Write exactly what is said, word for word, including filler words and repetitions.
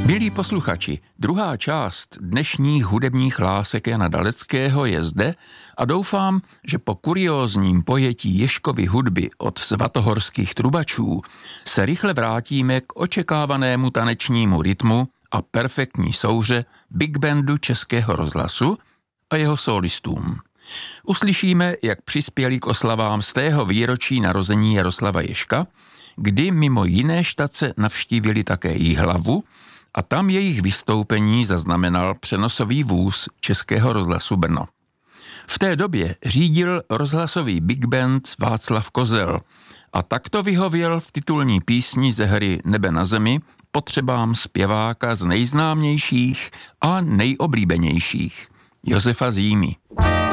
Milí posluchači, druhá část dnešních hudebních lásek Jana Daleckého je zde a doufám, že po kuriózním pojetí Ježkovy hudby od svatohorských trubačů se rychle vrátíme k očekávanému tanečnímu rytmu a perfektní souhře Big Bandu Českého rozhlasu a jeho solistům. Uslyšíme, jak přispěli k oslavám stého výročí narození Jaroslava Ježka, kdy mimo jiné štace navštívili také Jihlavu a tam jejich vystoupení zaznamenal přenosový vůz Českého rozhlasu Brno. V té době řídil rozhlasový big band Václav Kozel a takto vyhověl v titulní písni ze hry Nebe na zemi potřebám zpěváka z nejznámějších a nejoblíbenějších, Josefa Zímy.